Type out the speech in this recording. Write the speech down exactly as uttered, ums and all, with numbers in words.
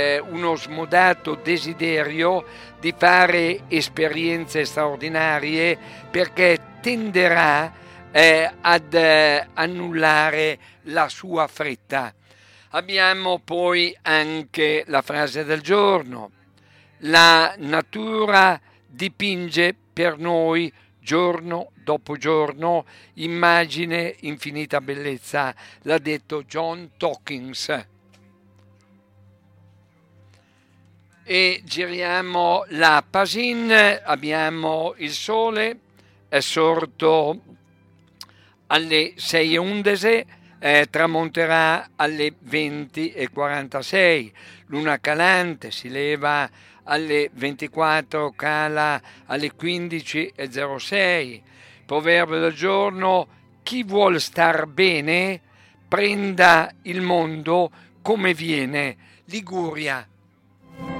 uno smodato desiderio di fare esperienze straordinarie, perché tenderà eh, ad eh, annullare la sua fretta. Abbiamo poi anche la frase del giorno: la natura dipinge per noi giorno dopo giorno immagine infinita bellezza, l'ha detto John Dawkins. E giriamo la Pasin, abbiamo il sole, è sorto alle sei e undici, eh, tramonterà alle venti e quarantasei, luna calante si leva alle ventiquattro, cala alle quindici e zero sei. Proverbio del giorno: chi vuol star bene prenda il mondo come viene. Liguria,